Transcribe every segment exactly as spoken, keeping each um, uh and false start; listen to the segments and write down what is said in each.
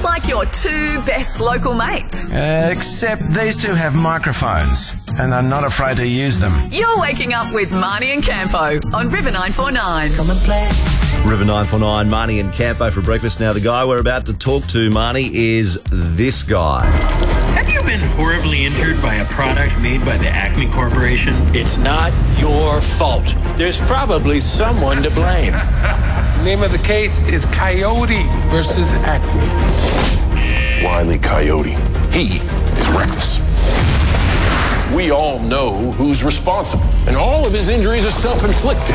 like your two best local mates. Uh, except these two have microphones and are not afraid to use them. You're waking up with Marnie and Campo on River nine four nine. Come and play. River nine four nine, Marnie and Campo for breakfast. Now, the guy we're about to talk to, Marnie, is this guy. Have you been horribly injured by a product made by the Acme Corporation? It's not your fault. There's probably someone to blame. Name of the case is Coyote versus Acme. Wile E. Coyote. He is reckless. We all know who's responsible, and all of his injuries are self-inflicted.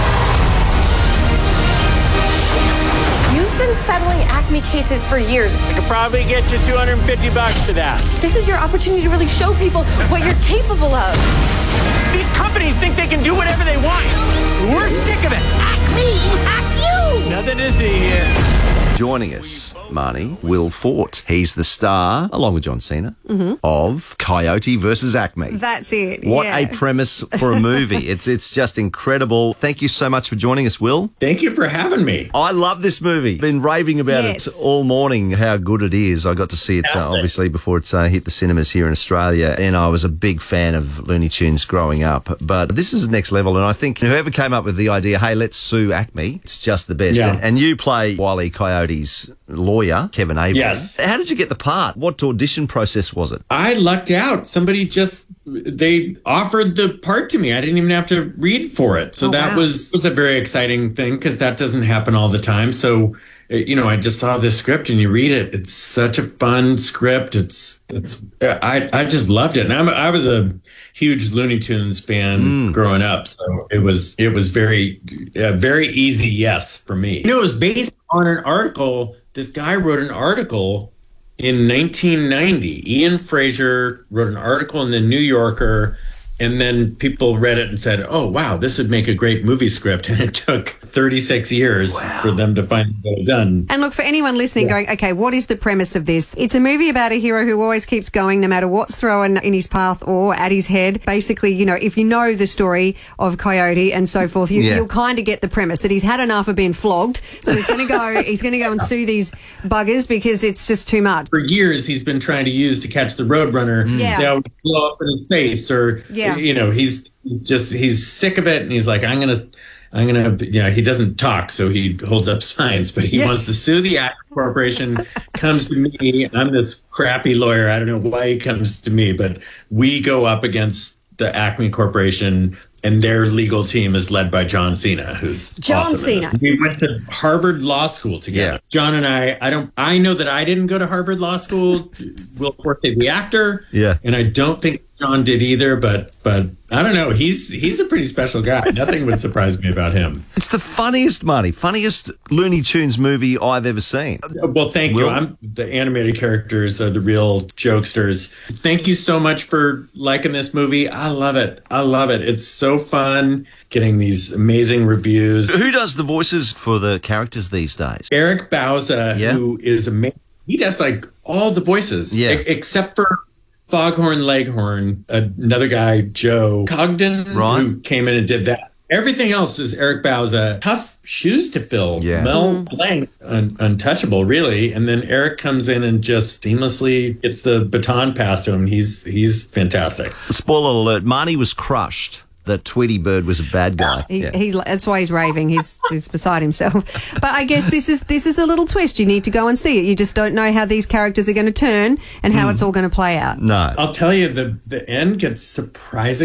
You've been settling Acme cases for years. I could probably get you two hundred fifty bucks for that. This is your opportunity to really show people what you're capable of. These companies think they can do whatever they want. We're sick of it. Acme, hack you! Nothing to see here. Joining us, Marnie, Will Forte. He's the star, along with John Cena, mm-hmm. of Coyote versus Acme. That's it. What yeah. a premise for a movie. it's it's just incredible. Thank you so much for joining us, Will. Thank you for having me. I love this movie. Been raving about yes. it all morning, how good it is. I got to see it, uh, obviously, before it's uh, hit the cinemas here in Australia, and I was a big fan of Looney Tunes growing up. But this is the next level, and I think whoever came up with the idea, hey, let's sue Acme, it's just the best. Yeah. And, and you play Wile E. Coyote's lawyer, Kevin Avery. Yes. How did you get the part? What audition process was it? I lucked out. Somebody just, they offered the part to me. I didn't even have to read for it. So oh, that wow. was, was a very exciting thing because that doesn't happen all the time. So, you know, I just saw this script and you read it. It's such a fun script. It's, it's, I, I just loved it. And I'm, I was a huge Looney Tunes fan mm. growing up. So it was, it was very, uh, very easy yes for me. You know, it was based on an article. This guy wrote an article in nineteen ninety. Ian Fraser wrote an article in the New Yorker, and then people read it and said, oh, wow, this would make a great movie script. And it took thirty-six years wow. for them to finally get it done. And look, for anyone listening yeah. going, okay, what is the premise of this? It's a movie about a hero who always keeps going no matter what's thrown in his path or at his head. Basically, you know, if you know the story of Coyote and so forth, you, yeah. you'll kind of get the premise that he's had enough of being flogged. So he's going to go, he's going to go and sue these buggers because it's just too much. For years, he's been trying to use To Catch the Roadrunner. Yeah. That would blow up in his face or, yeah. you know, he's just, he's sick of it. And he's like, I'm going to, I'm going to, you know, he doesn't talk, so he holds up signs, but he yeah. wants to sue the Acme Corporation, comes to me. I'm this crappy lawyer. I don't know why he comes to me, but we go up against the Acme Corporation, and their legal team is led by John Cena, who's John awesome Cena. We went to Harvard Law School together. Yeah. John and I, I don't, I know that I didn't go to Harvard Law School. Will Forte, the actor. Yeah. And I don't think John did either, but but I don't know. He's he's a pretty special guy. Nothing would surprise me about him. It's the funniest, Marty, funniest Looney Tunes movie I've ever seen. Well, thank Will? you. I'm the animated characters are the real jokesters. Thank you so much for liking this movie. I love it. I love it. It's so fun getting these amazing reviews. Who does the voices for the characters these days? Eric Bauza, yeah. who is amazing. He does like all the voices, yeah. e- except for Foghorn Leghorn, another guy, Joe Cogden, right. who came in and did that. Everything else is Eric Bauza. Tough shoes to fill. Yeah. Mel Blanc, un- untouchable, really. And then Eric comes in and just seamlessly gets the baton passed to him. He's he's fantastic. Spoiler alert, Marnie was crushed that Tweety Bird was a bad guy. He, yeah. he's, that's why he's raving. He's, he's beside himself. But I guess this is this is a little twist. You need to go and see it. You just don't know how these characters are going to turn and how mm. it's all going to play out. No. I'll tell you, the, the end gets surprising.